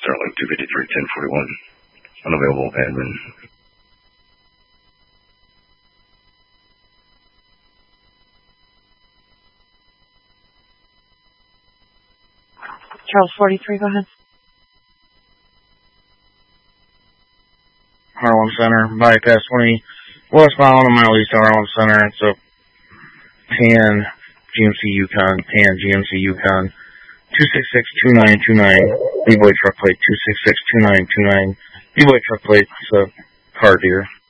Starlink 253-1041. Unavailable admin. Charles 43, go ahead. Harlem Center, bypass 20, westbound on a mile east of Harlem Center. It's a Pan GMC Yukon, 266-2929, B-Boy truck plate, 266-2929, B-Boy truck plate, it's a car dealer.